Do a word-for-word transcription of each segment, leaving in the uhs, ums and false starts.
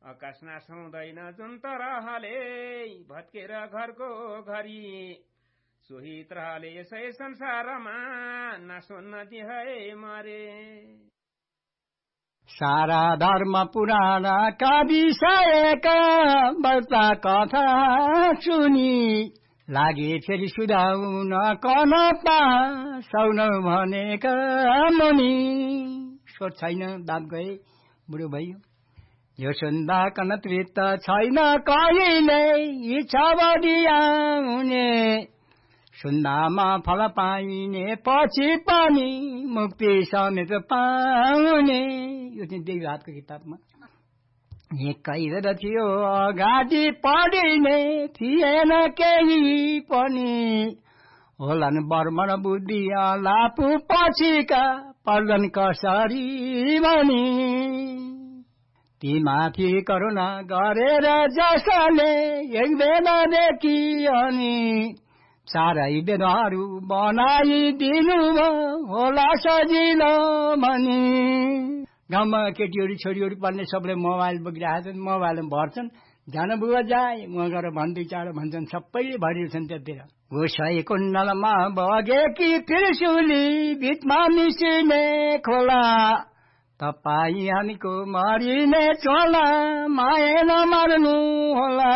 आकाश नासाउँदैन जुन तरहले भत्केर घरको घरी सोही तरहले यसै संसारमा नासोन्न दिए मरे। सारा धर्म पुराणका विषयका वार्ता कथा सुनि लागे फेरि सुधाउन कनपा सौन भनेका मुनि। सोच छैन दाब गए बुढो भयो यो सुन्दा कनत्रित छैन कहिले इच्छा बढिया हुने सुन्दामा फल पाइने पछि पनि मुक्ति समेत पाउने। यो चाहिँ देवघाटको किताबमा एकै थियो अगाडि पढिने थिएन केही पनि होलान् बर्मन बुद्धि लापु पछिका पर्दन कसरी भनी। ती माथि करुणा गरेर जसले एक बेलादेखि अनि सारै बेदहरू बनाइदिनु होला सजिलो भनी। गाउँमा केटीहरू छोरीहरू पढ्ने सबले मोबाइल बोकिरहेको छन्, मोबाइलमा भर्छन्। जान बुवा जाए उहाँ गएर भन्दै चाँडो भन्छन्, सबैले भरिन्छन् त्यतिर। गोसाई कुण्डलमा बगेकी त्रिशुली भितमा मिसिने खोला तपाईँ हामीको मरिने चोला माया नमार्नु होला।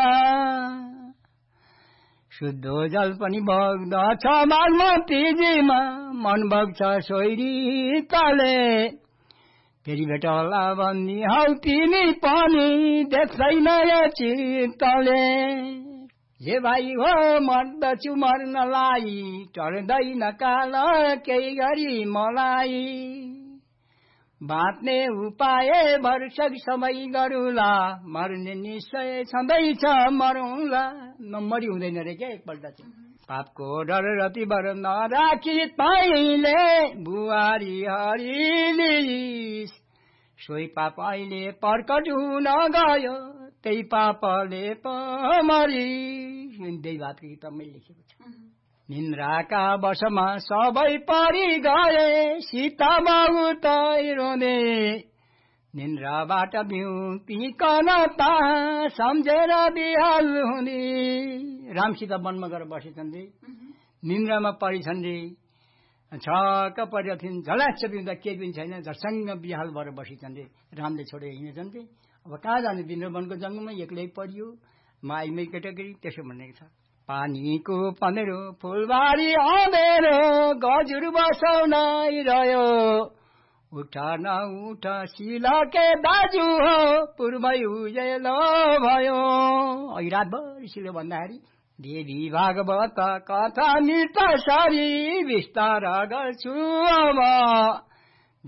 शुद्ध जल पनि बग्दछ बागमतीजीमा मन बग्छ सोइरी तले फेरि भेट होला भन्ने हौ तिमी पनि देख्दैन यो चित्तले। जे भाइ हो मर्दछु मर्नलाई टर्दैन काल केही गरी मलाई बाँच्ने उपाय वर्षक समय गरुला मर्ने निश्चय छँदैछ मरौँला। नम्बरी हुँदैन रे क्या एकपल्ट चाहिँ। पापको डर रति बर नराखी तैले बुहारी हरिली सोही पाप अहिले प्रकट हुन गयो त्यही पापले पमरी। त्यही बातको किताबमै लेखेको छ। निन्द्राका वशमा सबै परि गए सीता बाबु तै रोने निन्द्राबाट बिउतिकन ता सम्झेर बिहाल हुने। राम सीता वनमा गएर बसेछन् रे, निन्द्रामा परिछन् रे, छक्क परेर थिइन्। झल्याच्छ बिउँदा केही पनि छैन, झर्सँग बिहाल भएर बसेछन् रे। रामले छोडेर हिँडेछन् रे। अब कहाँ जाने बिन्द्र वनको जङ्गलमा एक्लै परियो माइमै केटाकेटी त्यसो भनेको छ। पानीको पँधेरो फुलबारी अँधेरो गजुर बसाउनै रह्यो उठ न उठ सिलके दाजु हो पूर्वै उजेलो भयो। अघि रातभरि सिलो भन्दाखेरि देवी भागवत कथा नृत्य सरी विस्तार गर्छु अब